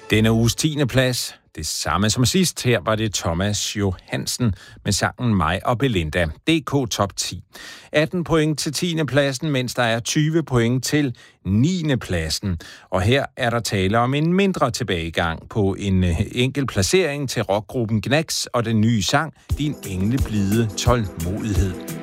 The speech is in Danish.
Denne uges 10. plads, det samme som sidst. Her var det Thomas Johansen med sangen Mig og Belinda. DK Top 10. 18 point til 10. pladsen, mens der er 20 point til 9. pladsen. Og her er der tale om en mindre tilbagegang på en enkelt placering til rockgruppen Gnags og den nye sang Din engleblide tålmodighed.